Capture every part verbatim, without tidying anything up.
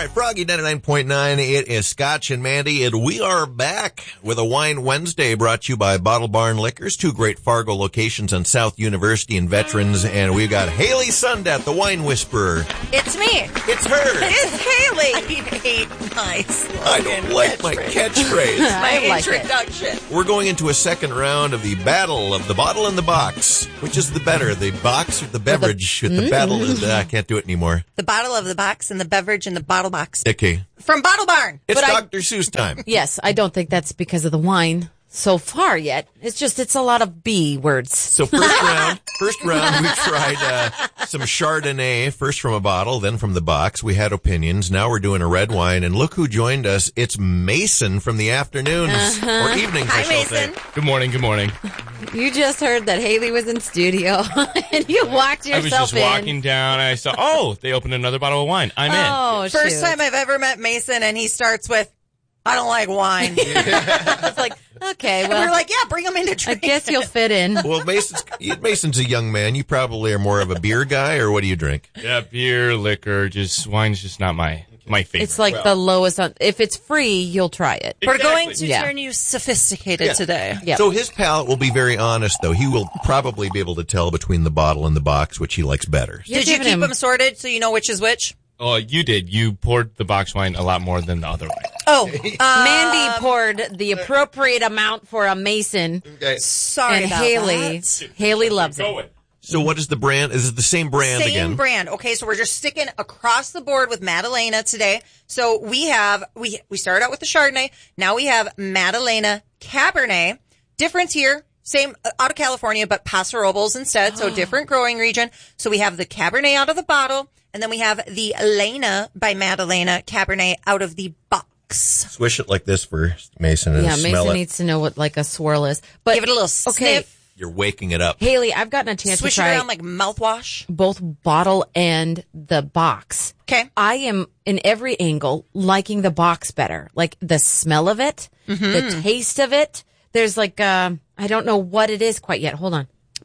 right, Froggy ninety-nine point nine. It is Scotch and Mandy, and we are back with a Wine Wednesday brought to you by Bottle Barn Liquors, two great Fargo locations on South University and Veterans, and we've got Haley Sundat, the Wine Whisperer. It's me. It's her. It's Haley. I hate my slogan. I don't like my catchphrase. My like introduction. We're going into a second round of the Battle of the Bottle and the Box. Which is the better, the box or the beverage? With the battle, and, uh, I can't do it anymore. The bottle of the box and the beverage in the bottle box. Okay. From Bottle Barn. It's But I- Doctor Seuss time. Yes, I don't think that's because of the wine so far yet. It's just, it's a lot of B words. So first round, first round, we tried uh, some Chardonnay, first from a bottle, then from the box. We had opinions. Now we're doing a red wine, and look who joined us. It's Mason from the afternoons, Uh-huh. or evenings, Hi, I shall say. Mason. Good morning, good morning. You just heard that Haley was in studio, and you walked I yourself was just in. walking down, and I saw, oh, they opened another bottle of wine. I'm Oh, First shoot. time I've ever met Mason, and he starts with, I don't like wine. It's like, okay, And we're well, like, yeah, bring him in to I drink. guess you'll fit in. Well, Mason's, Mason's a young man. You probably are more of a beer guy, or what do you drink? in. Yeah, beer, liquor, just wine's just not my my favorite. It's like the lowest on, if it's free, you'll try it. We're Exactly. going to Yeah. turn you sophisticated Yeah. today. Yep. So his palate will be very honest, though. He will probably be able to tell between the bottle and the box which he likes better. You're Did you giving keep him- them sorted so you know which is which? Oh, you did. You poured the box wine a lot more than the other wine. Oh, Mandy poured the appropriate amount for a Mason, Okay. sorry and about Haley, that. Haley loves it. Going. So what is the brand? Is it the same brand Same again? brand. Okay, so we're just sticking across the board with Madalena today. So we have, we we started out with the Chardonnay. Now we have Madalena Cabernet. Difference here, same uh, out of California, but Paso Robles instead. So different growing region. So we have the Cabernet out of the bottle, and then we have the Elena by Madalena Cabernet out of the box. Swish it like this first, Mason, and Yeah, smell Mason it. needs to know what like a swirl is. But Give it a little okay, sniff. You're waking it up. Haley, I've gotten a chance Swish to it try around like mouthwash. both bottle and the box. Okay. I am in every angle liking the box better. Like the smell of it, Mm-hmm. the taste of it. There's like, uh, I don't know what it is quite yet. Hold on.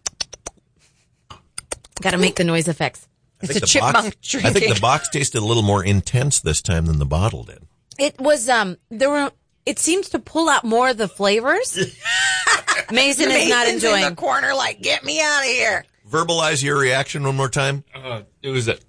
Got to make the noise effects. I It's think a the chipmunk box, drinking. I think the box tasted a little more intense this time than the bottle did. It was, um, there were, it seems to pull out more of the flavors. Mason is not Mason's in enjoying. the corner like, get me out of here. Verbalize your reaction one more time. Uh, it was a.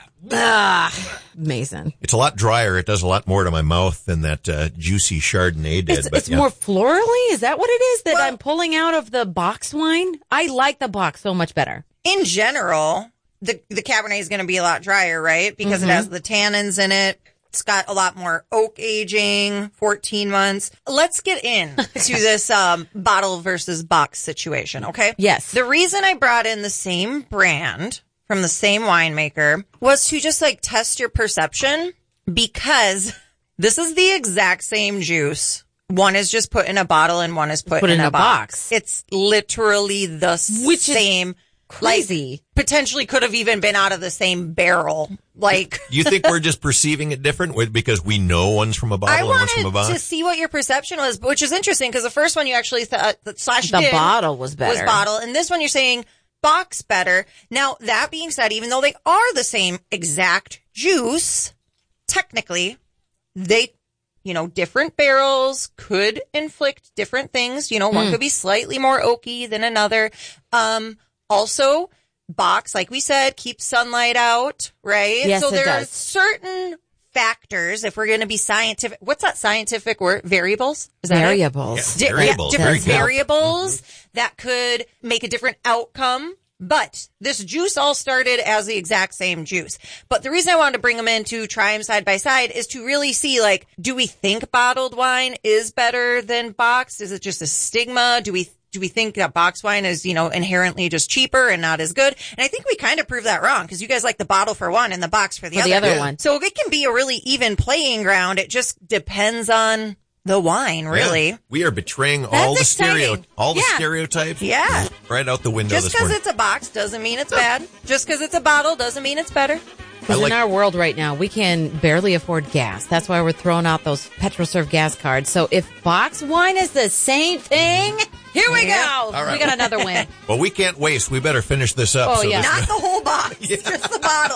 Ah, Mason. It's a lot drier. It does a lot more to my mouth than that uh, juicy Chardonnay did. It's, but it's yeah. more florally? Is that what it is that Well- I'm pulling out of the box wine? I like the box so much better. In general, the the Cabernet is going to be a lot drier, right? Because Mm-hmm. it has the tannins in it. It's got a lot more oak aging, fourteen months. Let's get in to this um, bottle versus box situation, okay? Yes. The reason I brought in the same brand from the same winemaker was to just like test your perception, because this is the exact same juice. One is just put in a bottle and one is put, Put in, in a a box. box. It's literally the Which is same. crazy. Like, potentially could have even been out of the same barrel. Like, You think we're just perceiving it different with- because we know one's from a I bottle and one's from a wanted box? to see what your perception was, which is interesting because the first one you actually thought that slash The did bottle was better. was bottle, and this one you're saying box better. Now that being said, even though they are the same exact juice, technically they, you know, different barrels could inflict different things. You know, Hmm. one could be slightly more oaky than another. Um, also, box, like we said, keeps sunlight out, right? Yes, so it there are does. certain factors, if we're going to be scientific, what's that scientific word? Variables? Is that it? Variables. Yeah. Di- Variables, different very good. variables that could make a different outcome. But this juice all started as the exact same juice. But the reason I wanted to bring them in to try them side by side is to really see, like, do we think bottled wine is better than boxed? Is it just a stigma? Do we do we think that box wine is, you know, inherently just cheaper and not as good? And I think we kind of proved that wrong because you guys like the bottle for one and the box for the For other. the other one. So it can be a really even playing ground. It just depends on the wine, really. Yeah. We are betraying all the exciting. stereo, all the Yeah. stereotypes. Yeah. Right out the window Just this because morning. it's a box doesn't mean it's bad. Just because it's a bottle doesn't mean it's better. Because like- in our world right now, we can barely afford gas. That's why we're throwing out those PetroServe gas cards. So if box wine is the same thing, here we Yeah. go. All right. We got another win. Well, we can't waste. We better finish this up. Oh, so yeah. this- Not the whole box, just the bottles.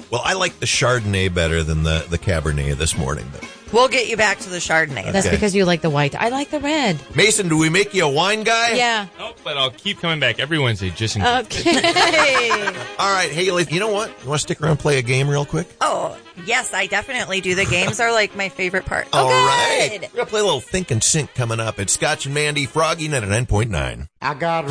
Well, I like the Chardonnay better than the, the Cabernet this morning. But We'll get you back to the Chardonnay. That's Okay. because you like the white. I like the red. Mason, do we make you a wine guy? Yeah. Nope, but I'll keep coming back every Wednesday just in case. Okay. All right, Haley, you know what? You want to stick around and play a game real quick? Oh, yes, I definitely do. The games are like my favorite part. All Oh, right. good. We're going to play a little Think and Sync coming up. It's Scotch and Mandy, Froggy ninety-nine point nine. I got